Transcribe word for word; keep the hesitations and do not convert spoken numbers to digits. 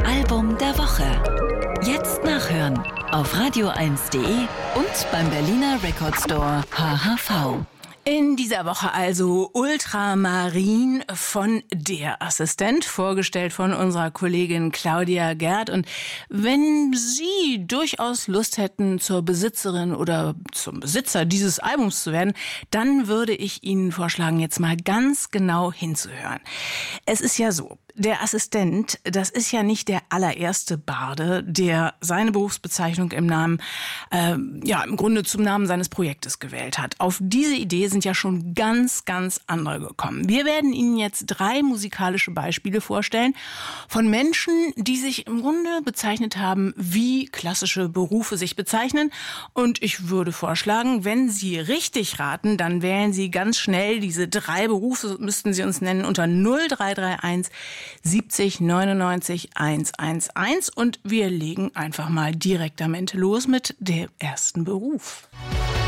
Album der Woche. Jetzt nachhören auf radio eins punkt de und beim Berliner Record Store H H V. In dieser Woche also Ultramarin von Der Assistent, vorgestellt von unserer Kollegin Claudia Gerd. Und wenn Sie durchaus Lust hätten, zur Besitzerin oder zum Besitzer dieses Albums zu werden, dann würde ich Ihnen vorschlagen, jetzt mal ganz genau hinzuhören. Es ist ja so, Der Assistent, das ist ja nicht der allererste Barde, der seine Berufsbezeichnung im Namen, äh, ja, im Grunde zum Namen seines Projektes gewählt hat. Auf diese Idee sind ja schon ganz, ganz andere gekommen. Wir werden Ihnen jetzt drei musikalische Beispiele vorstellen von Menschen, die sich im Grunde bezeichnet haben, wie klassische Berufe sich bezeichnen. Und ich würde vorschlagen, wenn Sie richtig raten, dann wählen Sie ganz schnell diese drei Berufe, müssten Sie uns nennen, unter null drei drei eins siebzig neunundneunzig hundertelf und wir legen einfach mal direkt damit los mit dem ersten Beruf.